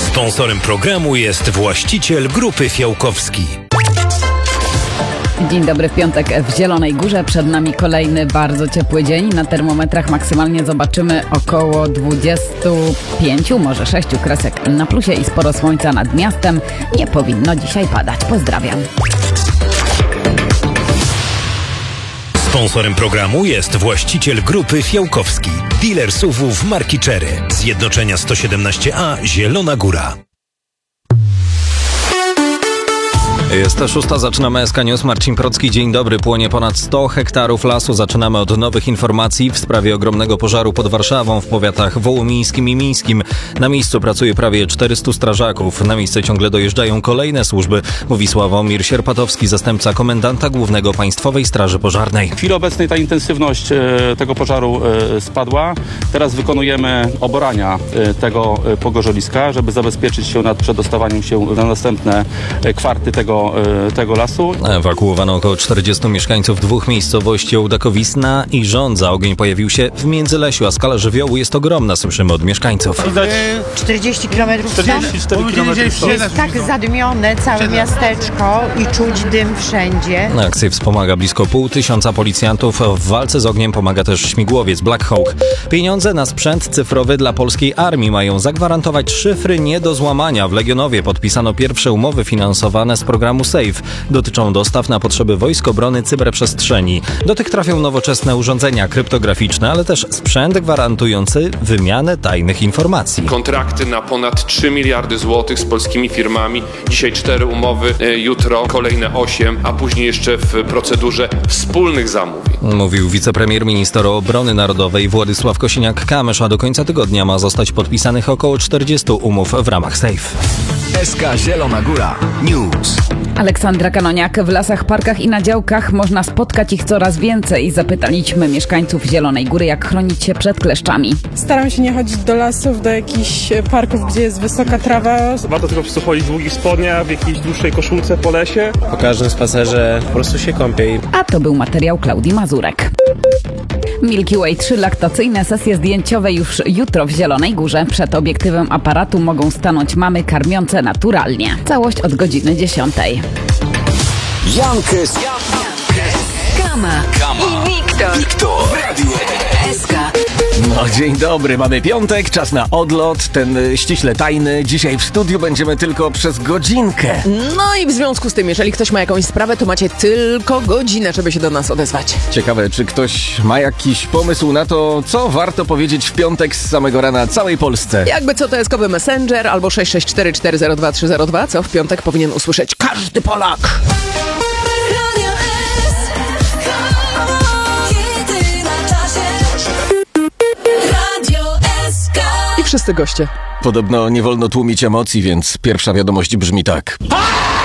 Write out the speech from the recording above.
Sponsorem programu jest właściciel Grupy Fiałkowski. Dzień dobry, w piątek w Zielonej Górze. Przed nami kolejny bardzo ciepły dzień. Na termometrach maksymalnie zobaczymy około 25, może 6 kresek na plusie i sporo słońca nad miastem. Nie powinno dzisiaj padać. Pozdrawiam. Sponsorem programu jest właściciel Grupy Fiałkowski. Dealer SUV-ów marki Chery. Zjednoczenia 117A Zielona Góra. Jest 6, zaczynamy SK News. Marcin Procki, dzień dobry. Płonie ponad 100 hektarów lasu. Zaczynamy od nowych informacji w sprawie ogromnego pożaru pod Warszawą w powiatach wołomińskim i mińskim. Na miejscu pracuje prawie 400 strażaków. Na miejsce ciągle dojeżdżają kolejne służby, mówi Sławomir Sierpatowski, zastępca komendanta głównego Państwowej Straży Pożarnej. W chwili obecnej ta intensywność tego pożaru spadła. Teraz wykonujemy oborania tego pogorzeliska, żeby zabezpieczyć się nad przedostawaniem się na następne kwarty tego lasu. Ewakuowano około 40 mieszkańców dwóch miejscowości: Ołdakowisna i Żądza. Ogień pojawił się w Międzylesiu, a skala żywiołu jest ogromna, słyszymy od mieszkańców. 40 km stąd 44 km jest tak zadymione całe miasteczko i czuć dym wszędzie. Na akcję wspomaga blisko 500 policjantów. W walce z ogniem pomaga też śmigłowiec Black Hawk. Pieniądze na sprzęt cyfrowy dla polskiej armii mają zagwarantować szyfry nie do złamania. W Legionowie podpisano pierwsze umowy finansowane z programu SAFE. Dotyczą dostaw na potrzeby Wojsk Obrony Cyberprzestrzeni. Do tych trafią nowoczesne urządzenia kryptograficzne, ale też sprzęt gwarantujący wymianę tajnych informacji. Kontrakty na ponad 3 miliardy złotych z polskimi firmami. Dzisiaj 4 umowy, jutro kolejne 8, a później jeszcze w procedurze wspólnych zamówień. Mówił wicepremier minister obrony narodowej Władysław Kosiniak-Kamysz, a do końca tygodnia ma zostać podpisanych około 40 umów w ramach SAFE. SK Zielona Góra News. Aleksandra Kanoniak. W lasach, parkach i na działkach można spotkać ich coraz więcej. Zapytaliśmy mieszkańców Zielonej Góry, jak chronić się przed kleszczami. Staram się nie chodzić do lasów, do jakichś parków, gdzie jest wysoka trawa. Warto tylko po prostu chodzić w długich spodniach, w jakiejś dłuższej koszulce po lesie. Po każdym spacerze po prostu się kąpię. A to był materiał Klaudii Mazurek. Milky Way 3 laktacyjne sesje zdjęciowe już jutro w Zielonej Górze. Przed obiektywem aparatu mogą stanąć mamy karmiące naturalnie. Całość od godziny 10. Jankes, Kama i Wiktor. SK. No dzień dobry, mamy piątek, czas na odlot, ten ściśle tajny. Dzisiaj w studiu będziemy tylko przez godzinkę. No i w związku z tym, jeżeli ktoś ma jakąś sprawę, to macie tylko godzinę, żeby się do nas odezwać. Ciekawe, czy ktoś ma jakiś pomysł na to, co warto powiedzieć w piątek z samego rana całej Polsce. Jakby co, to eskowy Messenger albo 664 402 302, co w piątek powinien usłyszeć każdy Polak. I wszyscy goście. Podobno nie wolno tłumić emocji, więc pierwsza wiadomość brzmi tak.